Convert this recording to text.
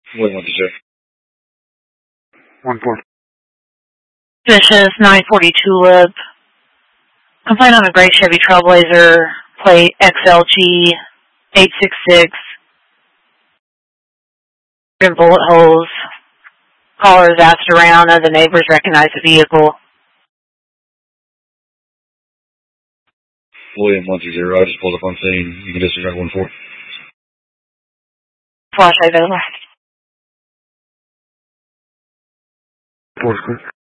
William 1-0. 1-4. Suspicious 940 Tulip. Complaint on a gray Chevy Trailblazer, plate XLG 866. Bullet holes. Callers asked around. Other neighbors recognized the vehicle. William 1-0. I just pulled up on scene. You can disregard 1-4. Flashlight available. 4 square.